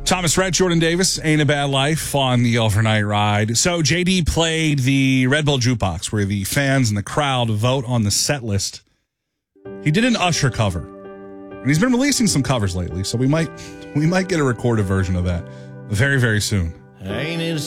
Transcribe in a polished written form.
Thomas Rhett, Jordan Davis, Ain't a Bad Life on the overnight ride. So JD played the Red Bull Jukebox where the fans and the crowd vote on the set list. He did an Usher cover. And he's been releasing some covers lately, so we might get a recorded version of that very, very soon. Ain't it